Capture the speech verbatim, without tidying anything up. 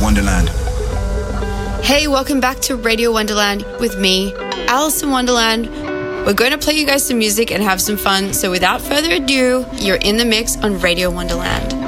Wonderland. Hey, welcome back to Radio Wonderland with me, Alice in Wonderland. We're going to play you guys some music and have some fun. So without further ado, you're in the mix on Radio Wonderland.